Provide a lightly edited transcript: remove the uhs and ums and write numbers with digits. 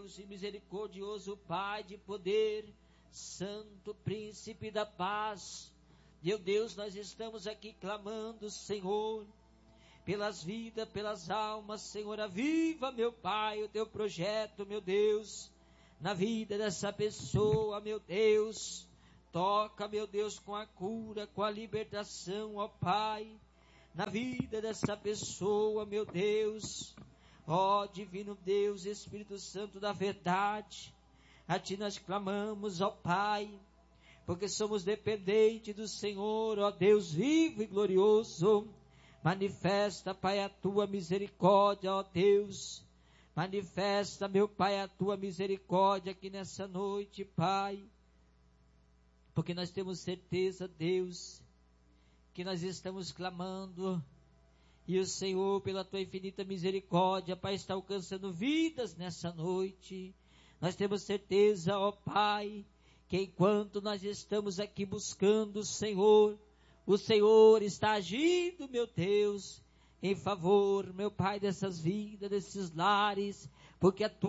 Deus e misericordioso Pai de poder, Santo Príncipe da paz, meu Deus, nós estamos aqui clamando, Senhor, pelas vidas, pelas almas, Senhor, aviva, meu Pai, o teu projeto, meu Deus, na vida dessa pessoa, meu Deus, toca, meu Deus, com a cura, com a libertação, ó Pai, na vida dessa pessoa, meu Deus, ó divino Deus, Espírito Santo da verdade, a Ti nós clamamos, ó Pai, porque somos dependentes do Senhor, ó Deus vivo e glorioso. Manifesta, Pai, a Tua misericórdia, ó Deus. Manifesta, meu Pai, a Tua misericórdia aqui nessa noite, Pai. Porque nós temos certeza, Deus, que nós estamos clamando, e o Senhor, pela Tua infinita misericórdia, Pai, está alcançando vidas nessa noite. Nós temos certeza, ó Pai, que enquanto nós estamos aqui buscando o Senhor está agindo, meu Deus, em favor, meu Pai, dessas vidas, desses lares, porque a Tua